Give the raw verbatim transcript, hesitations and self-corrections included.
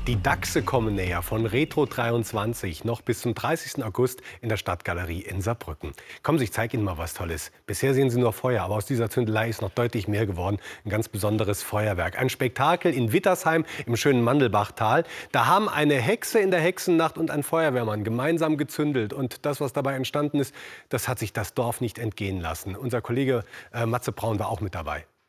Die Dachse kommen näher von Retro dreiundzwanzig noch bis zum dreißigsten August in der Stadtgalerie in Saarbrücken. Kommen Sie, ich zeige Ihnen mal was Tolles. Bisher sehen Sie nur Feuer, aber aus dieser Zündelei ist noch deutlich mehr geworden. Ein ganz besonderes Feuerwerk. Ein Spektakel in Wittersheim im schönen Mandelbachtal. Da haben eine Hexe in der Hexennacht und ein Feuerwehrmann gemeinsam gezündelt. Und das, was dabei entstanden ist, das hat sich das Dorf nicht entgehen lassen. Unser Kollege äh, Matze Braun war auch mit dabei.